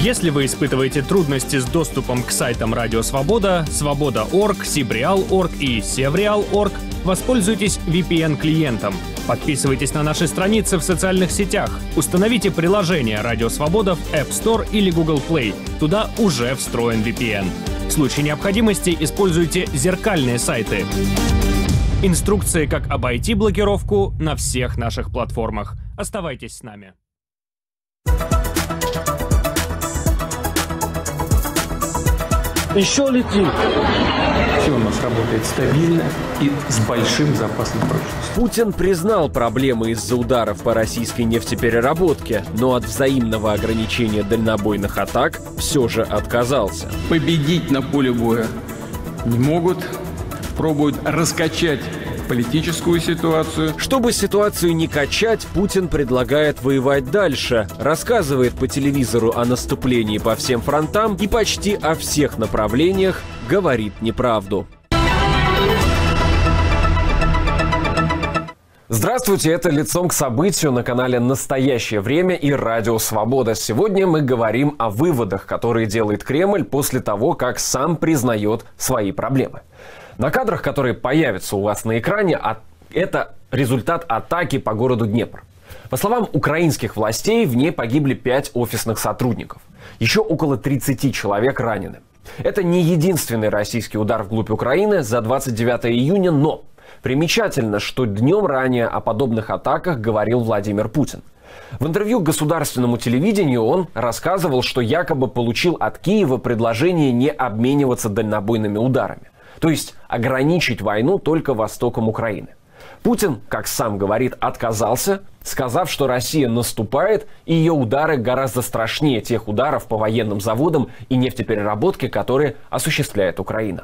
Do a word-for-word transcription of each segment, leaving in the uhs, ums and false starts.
Если вы испытываете трудности с доступом к сайтам Радио Свобода, Свобода точка орг, Сибреал точка орг и Севреал точка орг, воспользуйтесь ви пи эн-клиентом. Подписывайтесь на наши страницы в социальных сетях. Установите приложение Радио Свобода в App Store или Google Play. Туда уже встроен ви пи эн. В случае необходимости используйте зеркальные сайты. Инструкции, как обойти блокировку, на всех наших платформах. Оставайтесь с нами. Еще летим. Все у нас работает стабильно и с большим запасом прочности. Путин признал проблемы из-за ударов по российской нефтепереработке, но от взаимного ограничения дальнобойных атак все же отказался. Победить на поле боя не могут, пробуют раскачать политическую ситуацию. Чтобы ситуацию не качать, Путин предлагает воевать дальше, рассказывает по телевизору о наступлении по всем фронтам и почти о всех направлениях говорит неправду. Здравствуйте, это «Лицом к событию» на канале «Настоящее время» и «Радио Свобода». Сегодня мы говорим о выводах, которые делает Кремль после того, как сам признает свои проблемы. На кадрах, которые появятся у вас на экране, это результат атаки по городу Днепр. По словам украинских властей, в ней погибли пять офисных сотрудников. Еще около тридцати человек ранены. Это не единственный российский удар вглубь Украины за двадцать девятое июня, но примечательно, что днем ранее о подобных атаках говорил Владимир Путин. В интервью государственному телевидению он рассказывал, что якобы получил от Киева предложение не обмениваться дальнобойными ударами. То есть ограничить войну только востоком Украины. Путин, как сам говорит, отказался, сказав, что Россия наступает, и ее удары гораздо страшнее тех ударов по военным заводам и нефтепереработке, которые осуществляет Украина.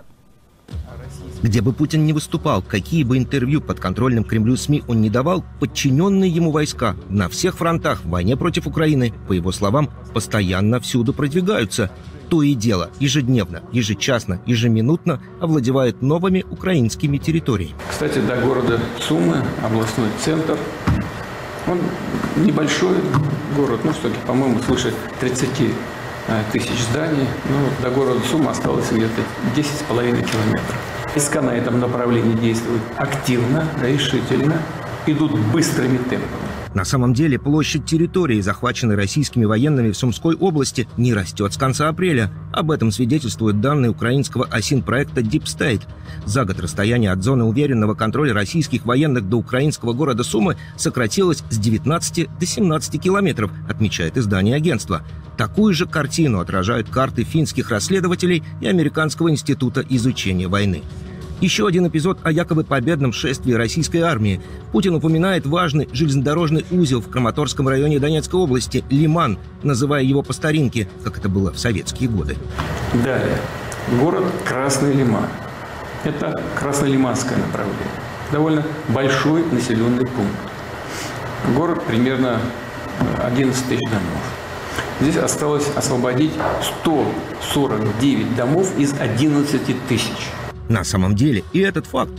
Где бы Путин ни выступал, какие бы интервью подконтрольным Кремлю СМИ он не давал, подчиненные ему войска на всех фронтах в войне против Украины, по его словам, постоянно всюду продвигаются. То и дело, ежедневно, ежечасно, ежеминутно овладевает новыми украинскими территориями. Кстати, до города Сумы, областной центр, он небольшой город, ну, что-то, по-моему, свыше тридцати тысяч зданий. Но до города Сумы осталось где-то десять с половиной километров. Войска на этом направлении действуют активно, решительно, идут быстрыми темпами. На самом деле площадь территории, захваченной российскими военными в Сумской области, не растет с конца апреля. Об этом свидетельствуют данные украинского ОСИН-проекта Deep State. За год расстояние от зоны уверенного контроля российских военных до украинского города Сумы сократилось с девятнадцати до семнадцати километров, отмечает издание агентства. Такую же картину отражают карты финских расследователей и Американского института изучения войны. Еще один эпизод о якобы победном шествии российской армии. Путин упоминает важный железнодорожный узел в Краматорском районе Донецкой области – Лиман, называя его по старинке, как это было в советские годы. Далее. Город Красный Лиман. Это краснолиманское направление. Довольно большой населенный пункт. Город примерно одиннадцать тысяч домов. Здесь осталось освободить сто сорок девять домов из одиннадцати тысяч. На самом деле и этот факт